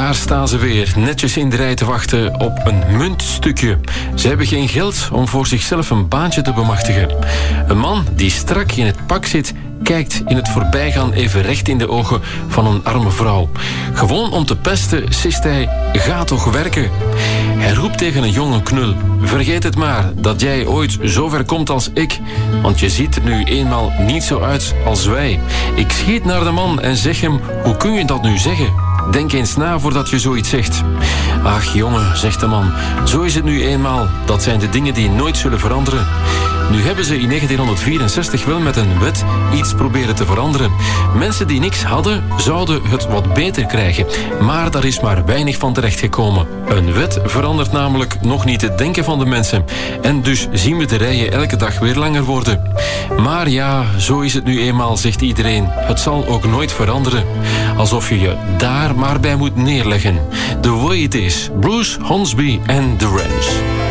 Daar staan ze weer, netjes in de rij te wachten op een muntstukje. Ze hebben geen geld om voor zichzelf een baantje te bemachtigen. Een man die strak in het pak zit, kijkt in het voorbijgaan even recht in de ogen van een arme vrouw. Gewoon om te pesten, sist hij: ga toch werken. Hij roept tegen een jonge knul: vergeet het maar dat jij ooit zo ver komt als ik, want je ziet er nu eenmaal niet zo uit als wij. Ik schiet naar de man en zeg hem: hoe kun je dat nu zeggen? Denk eens na voordat je zoiets zegt. Ach jongen, zegt de man, zo is het nu eenmaal. Dat zijn de dingen die nooit zullen veranderen. Nu hebben ze in 1964 wel met een wet iets proberen te veranderen. Mensen die niks hadden, zouden het wat beter krijgen. Maar daar is maar weinig van terechtgekomen. Een wet verandert namelijk nog niet het denken van de mensen. En dus zien we de rijen elke dag weer langer worden. Maar ja, zo is het nu eenmaal, zegt iedereen. Het zal ook nooit veranderen. Alsof je je daar maar bij moet neerleggen. The Way It Is, Bruce Hornsby en The Wrench.